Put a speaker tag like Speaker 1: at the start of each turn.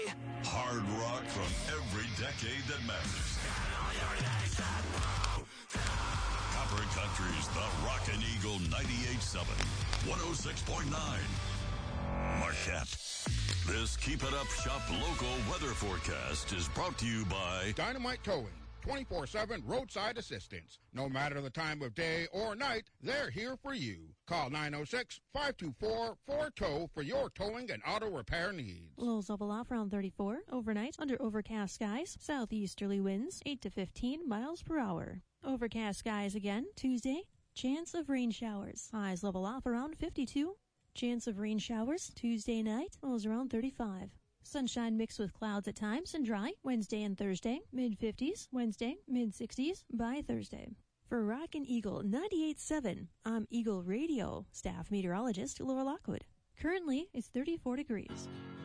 Speaker 1: Hard rock from every decade that matters. Copper Country's The Rockin' Eagle 98.7, 106.9. Marquette. This Keep It Up Shop local weather forecast is brought to you by
Speaker 2: Dynamite Towing. 24/7 roadside assistance. No matter the time of day or night, they're here for you. Call 906-524-4TOW for your towing and auto repair needs.
Speaker 3: Lows level off around 34. Overnight, under overcast skies. Southeasterly winds, 8 to 15 miles per hour. Overcast skies again, Tuesday. Chance of rain showers. Highs level off around 52. Chance of rain showers, Tuesday night. Lows around 35. Sunshine mixed with clouds at times and dry Wednesday and Thursday, mid-50s, Wednesday, mid-60s by Thursday. For Rockin' Eagle 98.7, I'm Eagle Radio staff meteorologist Laura Lockwood. Currently, it's 34 degrees.